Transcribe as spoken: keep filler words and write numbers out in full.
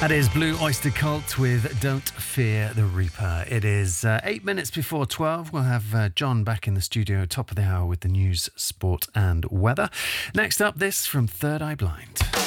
That is Blue Oyster Cult with Don't Fear the Reaper. It is uh, eight minutes before twelve. We'll have uh, John back in the studio, top of the hour with the news, sport and weather. Next up, this from Third Eye Blind.